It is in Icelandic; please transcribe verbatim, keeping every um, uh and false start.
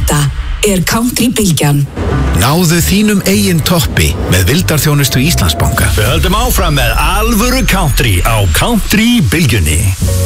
Þetta er Country Bylgjan. Náðu þínum eigin toppi með vildarþjónustu Íslandsbanka. Við höldum áfram með alvöru country á Country Bylgjunni.